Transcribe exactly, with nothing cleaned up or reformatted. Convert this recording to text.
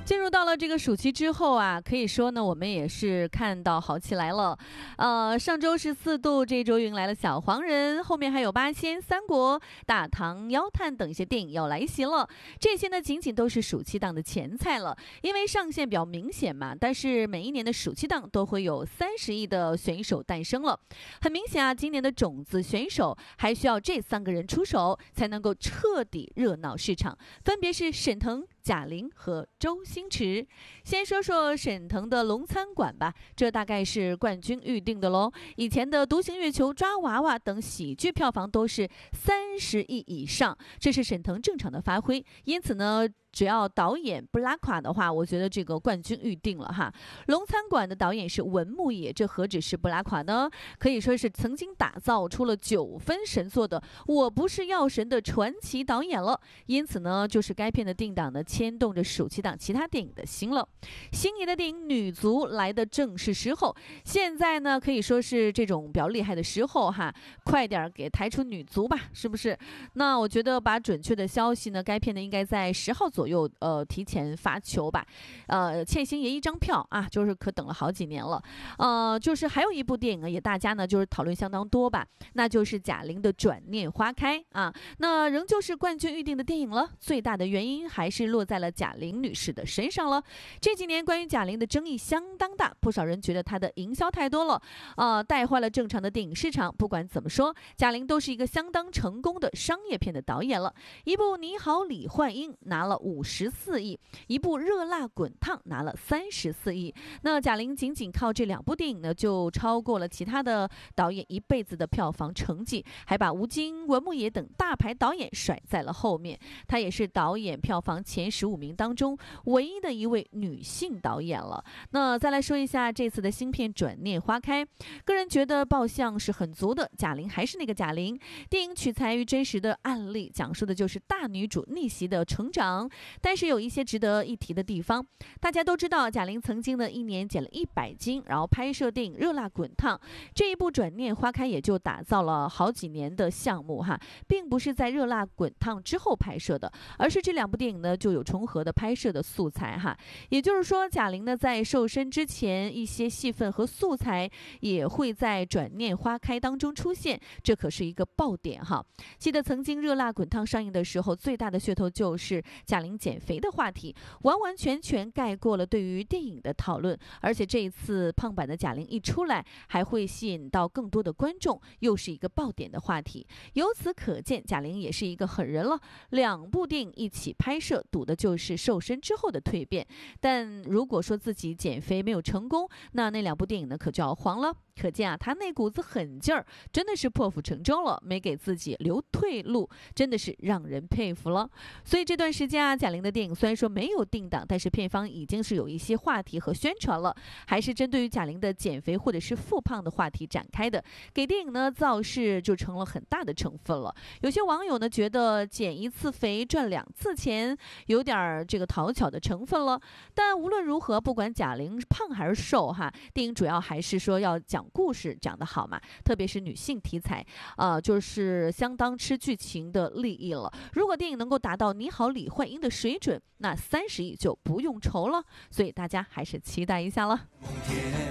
进入到了这个暑期之后啊，可以说呢，我们也是看到好起来了。呃，上周十四度，这周迎来了小黄人，后面还有八仙、三国、大唐、妖探等一些电影要来袭了。这些呢，仅仅都是暑期档的前菜了，因为上限比较明显嘛。但是每一年的暑期档都会有三十亿的选手诞生了。很明显啊，今年的种子选手还需要这三个人出手，才能够彻底热闹市场，分别是沈腾、贾玲和周星驰。先说说沈腾的龙餐馆吧，这大概是冠军预定的喽。以前的独行月球、抓娃娃等喜剧票房都是三十亿以上，这是沈腾正常的发挥。因此呢，只要导演不拉垮的话，我觉得这个冠军预定了哈。龙餐馆的导演是文牧野，这何止是不拉垮呢？可以说是曾经打造出了九分神作的《我不是药神》的传奇导演了。因此呢，就是该片的定档呢，牵动着暑期档其他电影的心了。星爷的电影《女足》来的正是时候，现在呢可以说是这种比较厉害的时候哈，快点给抬出女足吧，是不是？那我觉得把准确的消息呢，该片呢应该在十号左右呃提前发球吧。呃，欠星爷一张票啊，就是可等了好几年了。呃，就是还有一部电影呢，也大家呢就是讨论相当多吧，那就是贾玲的《转念花开》啊，那仍旧是冠军预定的电影了。最大的原因还是落在了贾玲女士的身上了。这几年关于贾玲的争议相当大，不少人觉得她的营销太多了，呃，带坏了正常的电影市场。不管怎么说，贾玲都是一个相当成功的商业片的导演了。一部《你好，李焕英》拿了五十四亿，一部《热辣滚烫》拿了三十四亿。那贾玲仅仅靠这两部电影呢，就超过了其他的导演一辈子的票房成绩，还把吴京、文牧野等大牌导演甩在了后面。她也是导演票房前十五名当中唯一的一位女性导演了。那再来说一下这次的新片《转念花开》，个人觉得爆相是很足的，贾玲还是那个贾玲。电影取材于真实的案例，讲述的就是大女主逆袭的成长，但是有一些值得一提的地方。大家都知道，贾玲曾经呢一年减了一百斤，然后拍摄电影《热辣滚烫》，这一部《转念花开》也就打造了好几年的项目哈，并不是在《热辣滚烫》之后拍摄的，而是这两部电影呢就有重合的拍摄的素材哈。也就是说，贾玲呢在瘦身之前，一些戏份和素材也会在《转念花开》当中出现，这可是一个爆点哈。记得曾经《热辣滚烫》上映的时候，最大的噱头就是贾玲减肥的话题，完完全全盖过了对于电影的讨论。而且这一次胖版的贾玲一出来，还会吸引到更多的观众，又是一个爆点的话题。由此可见，贾玲也是一个狠人了。两部电影一起拍摄，赌的就是瘦身之后的蜕变。但如果说自己减肥没有成功，那那两部电影呢可就要黄了。可见啊，他那股子狠劲儿真的是破釜沉舟了，没给自己留退路，真的是让人佩服了。所以这段时间啊，贾玲的电影虽然说没有定档，但是片方已经是有一些话题和宣传了，还是针对于贾玲的减肥或者是复胖的话题展开的，给电影呢造势就成了很大的成分了。有些网友呢觉得减一次肥赚两次钱，有点这个讨巧的成分了。但无论如何，不管贾玲胖还是瘦哈，电影主要还是说要讲故事讲得好嘛，特别是女性题材，呃，就是相当吃剧情的利益了。如果电影能够达到《你好，李焕英》的水准，那三十亿就不用愁了。所以大家还是期待一下了。